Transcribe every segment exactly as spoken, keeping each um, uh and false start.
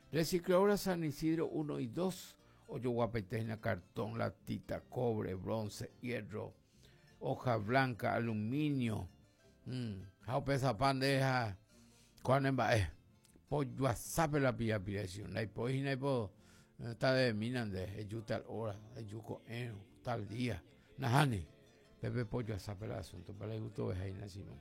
Recicladora San Isidro uno y dos, hoyo guapetena, cartón, latita, cobre, bronce, hierro, hoja blanca, aluminio, mm, pesa pandeja, cuando embae, pollo asape la pilla piración, la hipógina hipo, está de minan de tal hora, yuco eno, tal día, najani, pepe pollo asape el asunto, para el gusto de Jaina Simón.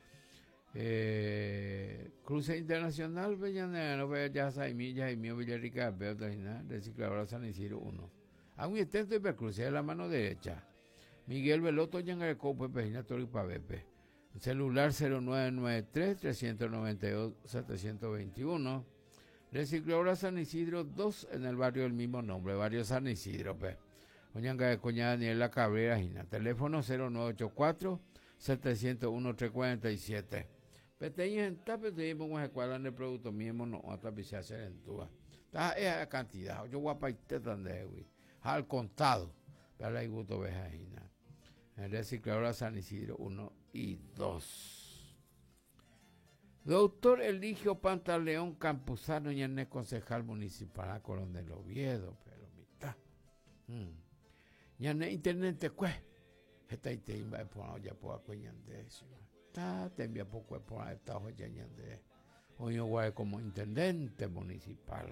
Eh, Cruce Internacional, Bellanero, Bella Saimilla y Mío Villarica, Beotajina, Recicladora San Isidro uno. A un intento de cruce de la mano derecha. Miguel Veloto, Yangareco, Pepejina, Toripa Bepe. Celular cero nueve nueve tres, tres nueve dos, siete dos uno. Recicladora San Isidro dos en el barrio del mismo nombre, barrio San Isidro, Pe. Oñangareco, Daniela Cabrera, Gina. Teléfono cero nueve ocho cuatro, siete cero uno, tres cuatro siete. Peteño en tape tuvimos una escuela de producto mismo no hasta pisar hacer en tuba. Está esa cantidad, yo guapa y te tan de güey. Al contado, para la gusto vejajina. El recicladora San Isidro uno y dos. Doctor Eligio Pantaleón Campuzano, Ñané, concejal municipal a Colón del Oviedo, pero mitad. Ñané internet te cue. Esta ite imba por ya por acuñande eso. Ta te envía poco por esta hoja ñande. Hoy yo voy como intendente municipal.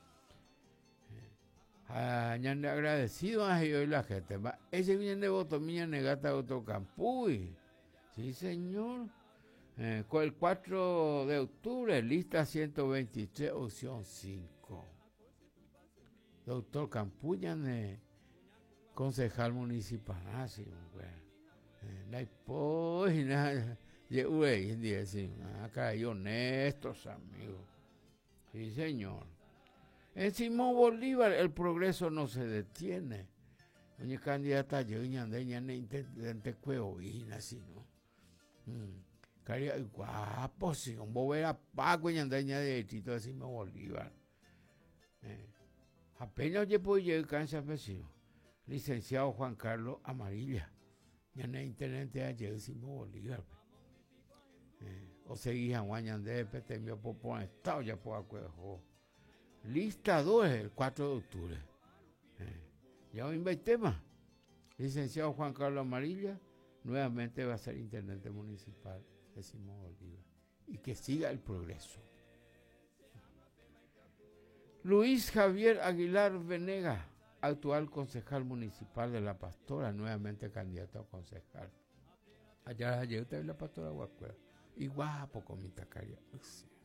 Ah, ñande agradecido a ellos y la gente. Va, ese viene de voto mía negata otro campuy. Sí, señor. Eh, con el cuatro de octubre, lista ciento veintitrés, opción cinco. Doctor Campuy, ñande, concejal municipal, así, güey. La hipógina, güey, dice, acá hay honestos amigos. Sí, señor. En Simón Bolívar el progreso no se detiene. Doña candidata, yo ñande, ñande, intendente cueovina, así, ¿no? Caría guapo, sí, un bobera paco, ñande, ñande, distrito de Simón Bolívar. Apenas yo puedo llegar a vecino. Licenciado Juan Carlos Amarilla. Ya en internet de ayer decimos Bolívar. Eh, o seguía Juan de Pete, mi popón estado ya por acuerdo. Lista dos el cuatro de octubre. Eh, ya un tema. Licenciado Juan Carlos Amarilla, nuevamente va a ser intendente municipal de Simón Bolívar. Y que siga el progreso. Luis Javier Aguilar Venega, actual concejal municipal de La Pastora, nuevamente candidato a concejal. Allá ayer usted ve La Pastora Guacuera. Y guapo con mi tacaria.